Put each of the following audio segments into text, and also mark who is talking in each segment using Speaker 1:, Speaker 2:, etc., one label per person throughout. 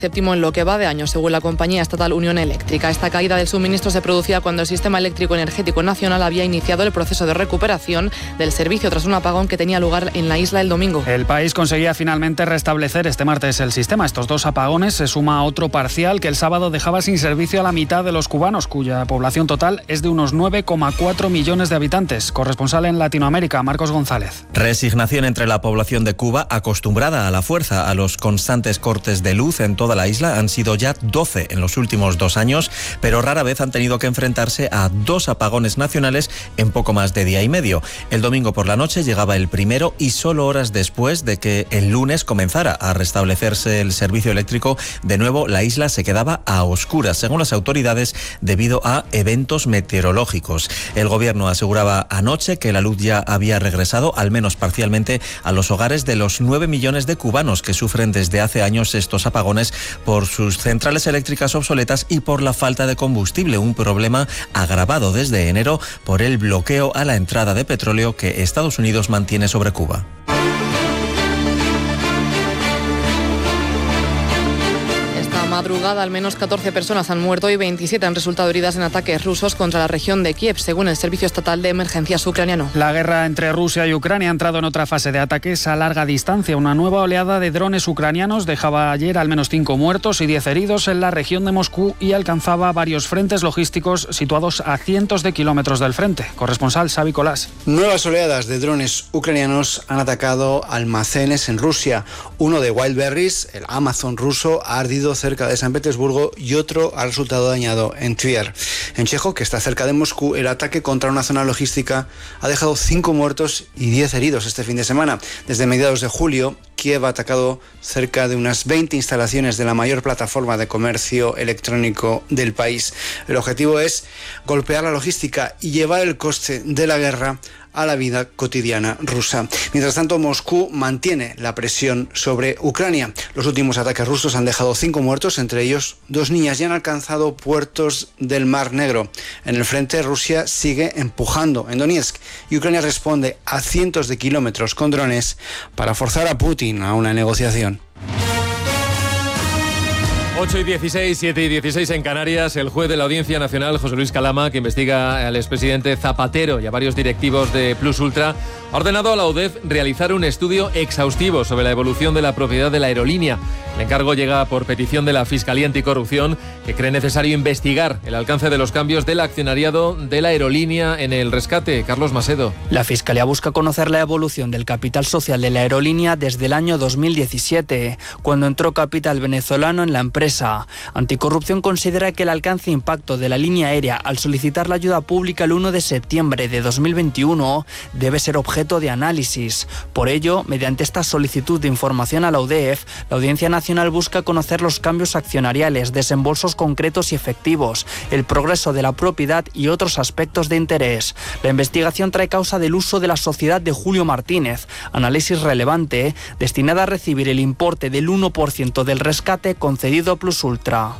Speaker 1: séptimo en lo que va de año, según la compañía estatal Unión Eléctrica. Esta caída del suministro se producía cuando el Sistema Eléctrico Energético Nacional había iniciado el proceso de recuperación del servicio tras un apagón que tenía lugar en la isla el domingo.
Speaker 2: El país conseguía finalmente restablecer este martes el sistema. Estos dos apagones se suma a otro parcial que el sábado dejaba sin servicio a la mitad de los cubanos, cuya población total es de unos 9,4 millones de habitantes. Corresponsal en Latinoamérica, Marcos González.
Speaker 3: Resignación entre la población de Cuba, acostumbrada a la fuerza, a los constantes cortes de luz en toda la isla. Han sido ya 12 en los últimos 2 años, pero rara vez han tenido que enfrentarse a 2 apagones nacionales en poco más de día y medio. El domingo por la noche llegaba el primero y solo horas después de que el lunes comenzara a restablecerse el servicio eléctrico, de nuevo la isla se quedaba a oscuras, según las autoridades, debido a eventos meteorológicos. El gobierno aseguraba anoche que la luz ya había regresado, al menos parcialmente, a los hogares de los 9 millones de cubanos que sufren desde hace años estos apagones por sus centrales eléctricas obsoletas y por la falta de combustible, un problema agravado desde enero por el bloqueo a la entrada de petróleo que Estados Unidos mantiene sobre Cuba.
Speaker 1: Madrugada, al menos 14 personas han muerto y 27 han resultado heridas en ataques rusos contra la región de Kiev, según el Servicio Estatal de Emergencias ucraniano.
Speaker 2: La guerra entre Rusia y Ucrania ha entrado en otra fase de ataques a larga distancia. Una nueva oleada de drones ucranianos dejaba ayer al menos 5 muertos y 10 heridos en la región de Moscú y alcanzaba varios frentes logísticos situados a cientos de kilómetros del frente. Corresponsal Xavi Colás.
Speaker 4: Nuevas oleadas de drones ucranianos han atacado almacenes en Rusia. Uno de Wildberries, el Amazon ruso, ha ardido cerca de San Petersburgo y otro ha resultado dañado en Tver. En Chejo, que está cerca de Moscú, el ataque contra una zona logística ha dejado 5 muertos y 10 heridos este fin de semana. Desde mediados de julio, Kiev ha atacado cerca de unas 20 instalaciones de la mayor plataforma de comercio electrónico del país. El objetivo es golpear la logística y llevar el coste de la guerra a la vida cotidiana rusa. Mientras tanto, Moscú mantiene la presión sobre Ucrania. Los últimos ataques rusos han dejado 5 muertos, entre ellos 2 niñas, y han alcanzado puertos del Mar Negro. En el frente, Rusia sigue empujando en Donetsk y Ucrania responde a cientos de kilómetros con drones para forzar a Putin a una negociación.
Speaker 5: 8:16, 7:16 en Canarias. El juez de la Audiencia Nacional, José Luis Calama, que investiga al expresidente Zapatero y a varios directivos de Plus Ultra, ha ordenado a la UDEF realizar un estudio exhaustivo sobre la evolución de la propiedad de la aerolínea. El encargo llega por petición de la Fiscalía Anticorrupción, que cree necesario investigar el alcance de los cambios del accionariado de la aerolínea en el rescate. Carlos Masedo.
Speaker 6: La Fiscalía busca conocer la evolución del capital social de la aerolínea desde el año 2017, cuando entró capital venezolano en la empresa. Anticorrupción considera que el alcance e impacto de la línea aérea al solicitar la ayuda pública el 1 de septiembre de 2021 debe ser objeto de análisis. Por ello, mediante esta solicitud de información a la UDEF, la Audiencia Nacional busca conocer los cambios accionariales, desembolsos concretos y efectivos, el progreso de la propiedad y otros aspectos de interés. La investigación trae causa del uso de la sociedad de Julio Martínez, análisis relevante, destinada a recibir el importe del 1% del rescate concedido a Plus Ultra.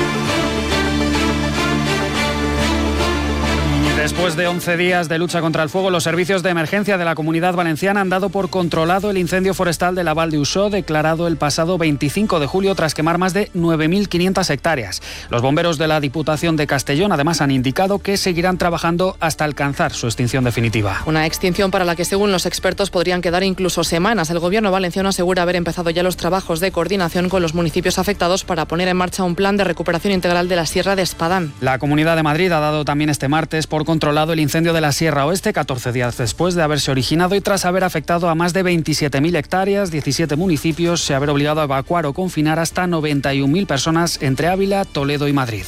Speaker 2: Después de 11 días de lucha contra el fuego, los servicios de emergencia de la Comunidad Valenciana han dado por controlado el incendio forestal de la Val de Uixó, declarado el pasado 25 de julio tras quemar más de 9.500 hectáreas. Los bomberos de la Diputación de Castellón además han indicado que seguirán trabajando hasta alcanzar su extinción definitiva.
Speaker 1: Una extinción para la que, según los expertos, podrían quedar incluso semanas. El Gobierno valenciano asegura haber empezado ya los trabajos de coordinación con los municipios afectados para poner en marcha un plan de recuperación integral de la Sierra de Espadán.
Speaker 2: La Comunidad de Madrid ha dado también este martes por controlado el incendio de la Sierra Oeste, 14 días después de haberse originado y tras haber afectado a más de 27.000 hectáreas, 17 municipios, y haber obligado a evacuar o confinar hasta 91.000 personas entre Ávila, Toledo y Madrid.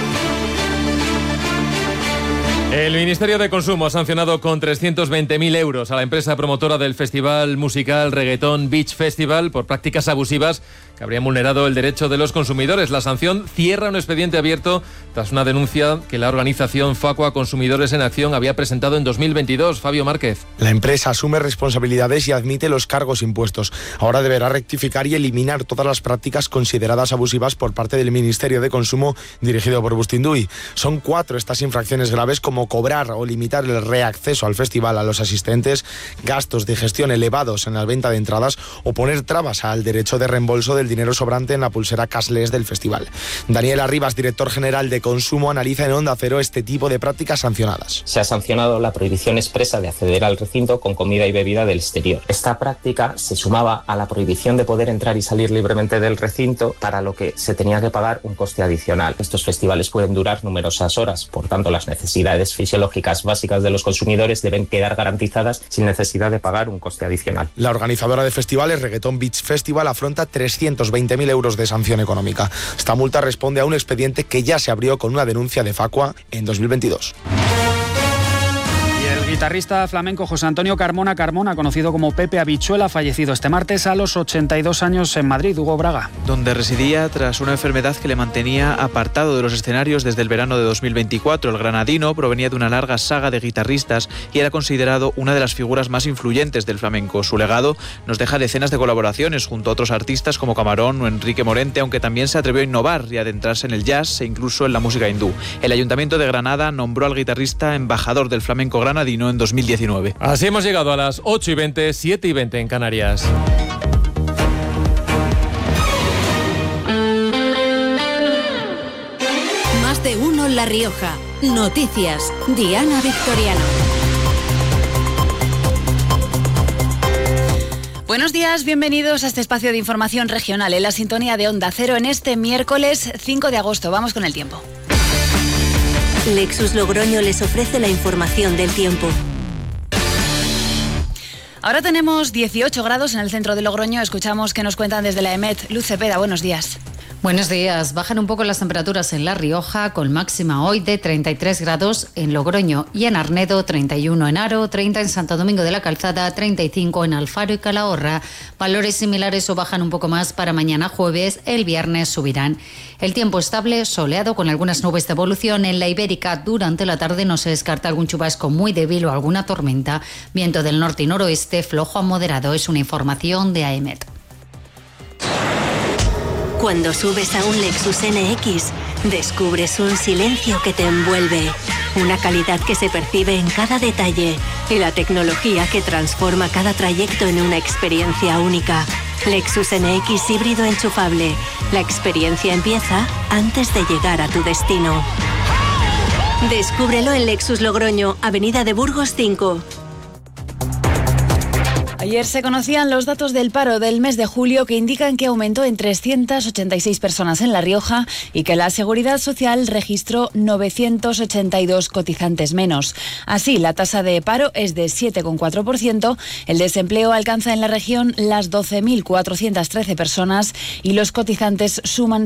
Speaker 5: El Ministerio de Consumo ha sancionado con 320.000 euros a la empresa promotora del festival musical Reggaeton Beach Festival por prácticas abusivas que habrían vulnerado el derecho de los consumidores. La sanción cierra un expediente abierto tras una denuncia que la organización Facua Consumidores en Acción había presentado en 2022. Fabio Márquez.
Speaker 7: La empresa asume responsabilidades y admite los cargos impuestos. Ahora deberá rectificar y eliminar todas las prácticas consideradas abusivas por parte del Ministerio de Consumo dirigido por Bustinduy. Son 4 estas infracciones graves como como cobrar o limitar el reacceso al festival a los asistentes, gastos de gestión elevados en la venta de entradas o poner trabas al derecho de reembolso del dinero sobrante en la pulsera cashless del festival. Daniel Arribas, director general de Consumo, analiza en Onda Cero este tipo de prácticas sancionadas.
Speaker 8: Se ha sancionado la prohibición expresa de acceder al recinto con comida y bebida del exterior. Esta práctica se sumaba a la prohibición de poder entrar y salir libremente del recinto, para lo que se tenía que pagar un coste adicional. Estos festivales pueden durar numerosas horas, por tanto las necesidades fisiológicas básicas de los consumidores deben quedar garantizadas sin necesidad de pagar un coste adicional.
Speaker 7: La organizadora de festivales, Reggaeton Beach Festival, afronta 320.000 euros de sanción económica. Esta multa responde a un expediente que ya se abrió con una denuncia de Facua en 2022.
Speaker 2: El guitarrista flamenco José Antonio Carmona, conocido como Pepe Habichuela, fallecido este martes a los 82 años en Madrid. Hugo Braga.
Speaker 9: Donde residía tras una enfermedad que le mantenía apartado de los escenarios desde el verano de 2024. El granadino provenía de una larga saga de guitarristas y era considerado una de las figuras más influyentes del flamenco. Su legado nos deja decenas de colaboraciones junto a otros artistas como Camarón o Enrique Morente, aunque también se atrevió a innovar y adentrarse en el jazz e incluso en la música hindú. El Ayuntamiento de Granada nombró al guitarrista embajador del flamenco granadino en 2019.
Speaker 5: Así hemos llegado a las 8:20, 7:20 en Canarias.
Speaker 10: Más de uno en La Rioja. Noticias. Diana Victoriano.
Speaker 11: Buenos días, bienvenidos a este espacio de información regional en la sintonía de Onda Cero en este miércoles 5 de agosto. Vamos con el tiempo.
Speaker 10: Lexus Logroño les ofrece la información del tiempo.
Speaker 11: Ahora tenemos 18 grados en el centro de Logroño. Escuchamos que nos cuentan desde la EMET. Luz Cepeda, buenos días.
Speaker 12: Buenos días. Bajan un poco las temperaturas en La Rioja, con máxima hoy de 33 grados en Logroño y en Arnedo, 31 en Haro, 30 en Santo Domingo de la Calzada, 35 en Alfaro y Calahorra. Valores similares o bajan un poco más para mañana jueves. El viernes subirán. El tiempo estable, soleado con algunas nubes de evolución. En la Ibérica durante la tarde no se descarta algún chubasco muy débil o alguna tormenta. Viento del norte y noroeste flojo a moderado. Es una información de AEMET.
Speaker 10: Cuando subes a un Lexus NX, descubres un silencio que te envuelve, una calidad que se percibe en cada detalle y la tecnología que transforma cada trayecto en una experiencia única. Lexus NX híbrido enchufable. La experiencia empieza antes de llegar a tu destino. Descúbrelo en Lexus Logroño, Avenida de Burgos 5.
Speaker 11: Ayer se conocían los datos del paro del mes de julio que indican que aumentó en 386 personas en La Rioja y que la Seguridad Social registró 982 cotizantes menos. Así, la tasa de paro es de 7,4%, el desempleo alcanza en la región las 12.413 personas y los cotizantes suman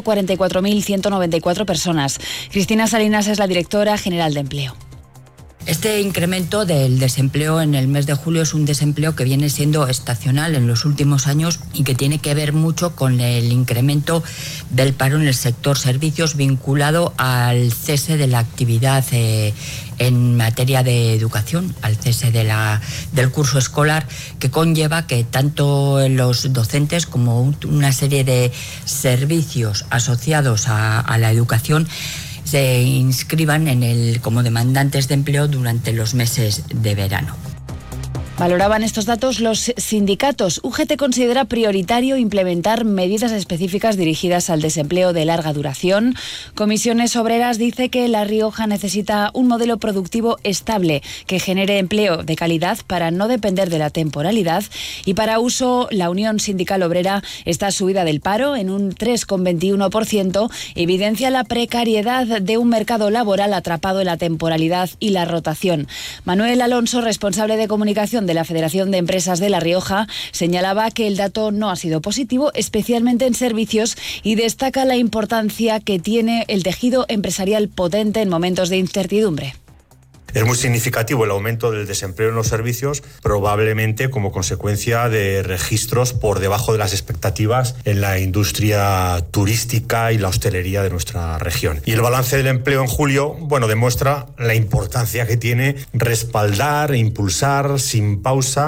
Speaker 11: 144.194 personas. Cristina Salinas es la directora general de Empleo.
Speaker 13: Este incremento del desempleo en el mes de julio es un desempleo que viene siendo estacional en los últimos años y que tiene que ver mucho con el incremento del paro en el sector servicios vinculado al cese de la actividad en materia de educación, al cese del curso escolar, que conlleva que tanto los docentes como una serie de servicios asociados a la educación se inscriban como demandantes de empleo durante los meses de verano.
Speaker 11: Valoraban estos datos los sindicatos. UGT considera prioritario implementar medidas específicas dirigidas al desempleo de larga duración. Comisiones Obreras dice que La Rioja necesita un modelo productivo estable que genere empleo de calidad para no depender de la temporalidad. Y para uso, la Unión Sindical Obrera, esta subida del paro en un 3,21% evidencia la precariedad de un mercado laboral atrapado en la temporalidad y la rotación. Manuel Alonso, responsable de comunicación de la Federación de Empresas de La Rioja, señalaba que el dato no ha sido positivo, especialmente en servicios, y destaca la importancia que tiene el tejido empresarial potente en momentos de incertidumbre.
Speaker 14: Es muy significativo el aumento del desempleo en los servicios, probablemente como consecuencia de registros por debajo de las expectativas en la industria turística y la hostelería de nuestra región. Y el balance del empleo en julio, demuestra la importancia que tiene respaldar e impulsar sin pausa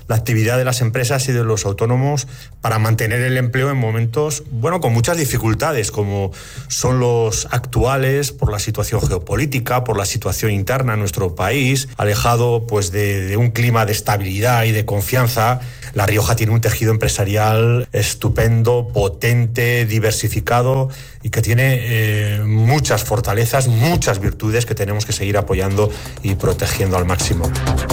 Speaker 14: la actividad de las empresas y de los autónomos para mantener el empleo en momentos, con muchas dificultades, como son los actuales, por la situación geopolítica, por la situación interna en nuestro país, alejado pues de un clima de estabilidad y de confianza. La Rioja tiene un tejido empresarial estupendo, potente, diversificado y que tiene muchas fortalezas, muchas virtudes que tenemos que seguir apoyando y protegiendo al máximo.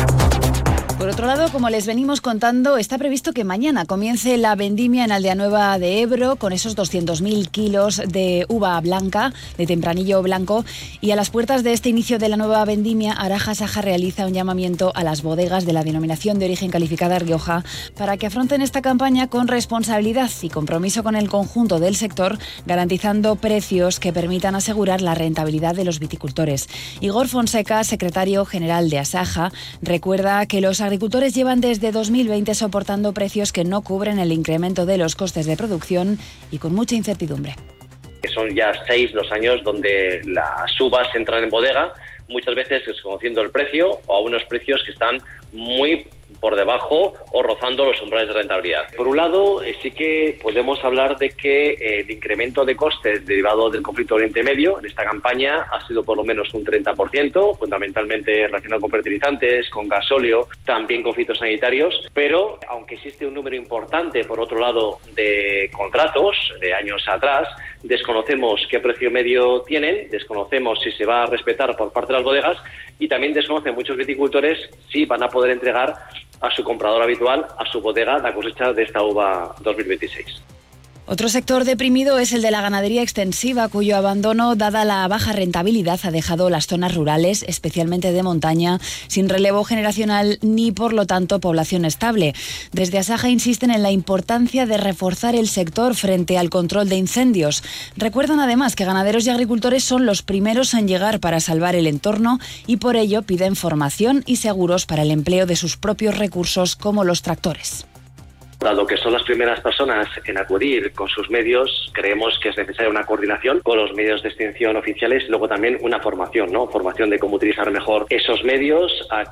Speaker 11: Por otro lado, como les venimos contando, está previsto que mañana comience la vendimia en Aldeanueva de Ebro con esos 200.000 kilos de uva blanca, de tempranillo blanco, y a las puertas de este inicio de la nueva vendimia, Araja Saja realiza un llamamiento a las bodegas de la denominación de origen calificada Rioja para que afronten esta campaña con responsabilidad y compromiso con el conjunto del sector, garantizando precios que permitan asegurar la rentabilidad de los viticultores. Igor Fonseca, secretario general de Asaja, recuerda que los agricultores llevan desde 2020 soportando precios que no cubren el incremento de los costes de producción y con mucha incertidumbre.
Speaker 15: Son ya 6 los años donde las uvas entran en bodega, muchas veces desconociendo el precio o a unos precios que están muy por debajo o rozando los umbrales de rentabilidad. Por un lado, sí que podemos hablar de que el incremento de costes derivado del conflicto Oriente Medio en esta campaña ha sido por lo menos un 30%, fundamentalmente relacionado con fertilizantes, con gasóleo, también con fitosanitarios, pero aunque existe un número importante, por otro lado, de contratos de años atrás, desconocemos qué precio medio tienen, desconocemos si se va a respetar por parte de las bodegas y también desconocen muchos viticultores si van a poder entregar a su comprador habitual, a su bodega, la cosecha de esta uva 2026.
Speaker 11: Otro sector deprimido es el de la ganadería extensiva, cuyo abandono, dada la baja rentabilidad, ha dejado las zonas rurales, especialmente de montaña, sin relevo generacional ni, por lo tanto, población estable. Desde Asaja insisten en la importancia de reforzar el sector frente al control de incendios. Recuerdan además que ganaderos y agricultores son los primeros en llegar para salvar el entorno y por ello piden formación y seguros para el empleo de sus propios recursos como los tractores.
Speaker 15: Dado que son las primeras personas en acudir con sus medios, creemos que es necesaria una coordinación con los medios de extinción oficiales y luego también una formación, ¿no? Formación de cómo utilizar mejor esos medios, a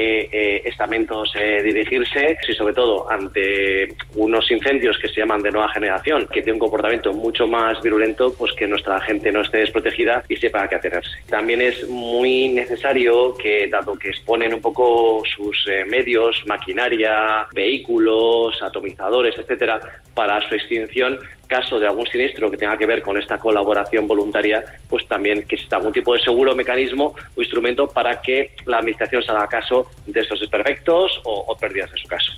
Speaker 15: qué estamentos dirigirse y sobre todo ante unos incendios que se llaman de nueva generación, que tienen un comportamiento mucho más virulento, pues que nuestra gente no esté desprotegida y sepa a qué atenerse. También es muy necesario que, dado que exponen un poco sus medios, maquinaria, vehículos, atomizadores, etcétera, para su extinción, caso de algún siniestro que tenga que ver con esta colaboración voluntaria, pues también que exista algún tipo de seguro, mecanismo o instrumento para que la administración se haga caso de estos desperfectos o pérdidas en su caso.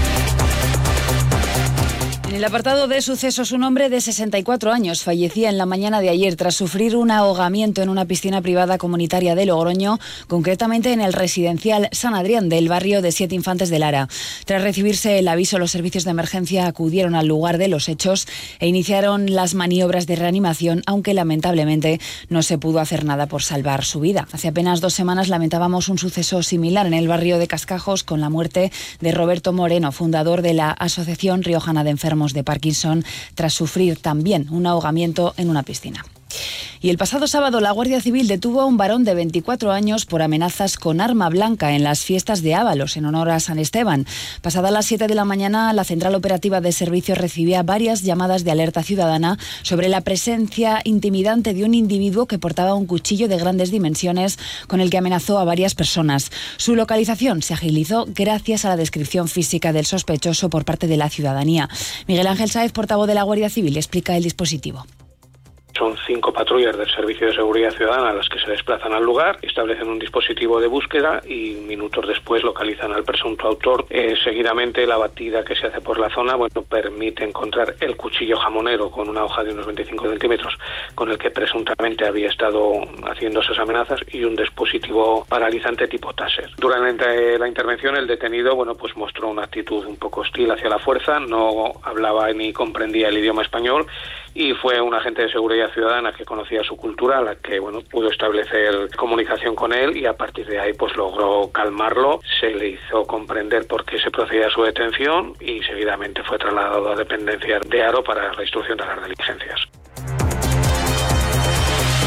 Speaker 11: En el apartado de sucesos, un hombre de 64 años fallecía en la mañana de ayer tras sufrir un ahogamiento en una piscina privada comunitaria de Logroño, concretamente en el residencial San Adrián del barrio de Siete Infantes de Lara. Tras recibirse el aviso, los servicios de emergencia acudieron al lugar de los hechos e iniciaron las maniobras de reanimación, aunque lamentablemente no se pudo hacer nada por salvar su vida. Hace apenas 2 semanas lamentábamos un suceso similar en el barrio de Cascajos con la muerte de Roberto Moreno, fundador de la Asociación Riojana de Enfermos de Parkinson, tras sufrir también un ahogamiento en una piscina. Y el pasado sábado la Guardia Civil detuvo a un varón de 24 años por amenazas con arma blanca en las fiestas de Ábalos, en honor a San Esteban. Pasada las 7 de la mañana, la Central Operativa de Servicios recibía varias llamadas de alerta ciudadana sobre la presencia intimidante de un individuo que portaba un cuchillo de grandes dimensiones con el que amenazó a varias personas. Su localización se agilizó gracias a la descripción física del sospechoso por parte de la ciudadanía. Miguel Ángel Sáez, portavoz de la Guardia Civil, explica el dispositivo.
Speaker 16: Son 5 patrullas del Servicio de Seguridad Ciudadana las que se desplazan al lugar, establecen un dispositivo de búsqueda y minutos después localizan al presunto autor. Seguidamente la batida que se hace por la zona permite encontrar el cuchillo jamonero con una hoja de unos 25 centímetros con el que presuntamente había estado haciendo esas amenazas y un dispositivo paralizante tipo taser. Durante la intervención el detenido mostró una actitud un poco hostil hacia la fuerza, no hablaba ni comprendía el idioma español y fue un agente de seguridad ciudadana que conocía su cultura, la que pudo establecer comunicación con él y a partir de ahí logró calmarlo, se le hizo comprender por qué se procedía a su detención y seguidamente fue trasladado a dependencias de Haro para la instrucción de las diligencias.
Speaker 11: En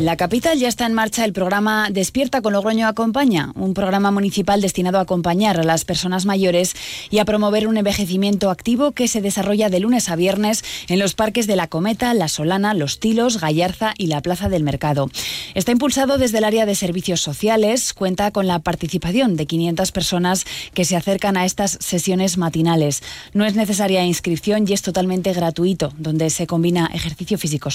Speaker 11: En la capital ya está en marcha el programa Despierta con Logroño Acompaña, un programa municipal destinado a acompañar a las personas mayores y a promover un envejecimiento activo que se desarrolla de lunes a viernes en los parques de La Cometa, La Solana, Los Tilos, Gallarza y la Plaza del Mercado. Está impulsado desde el área de servicios sociales, cuenta con la participación de 500 personas que se acercan a estas sesiones matinales. No es necesaria inscripción y es totalmente gratuito, donde se combina ejercicio físico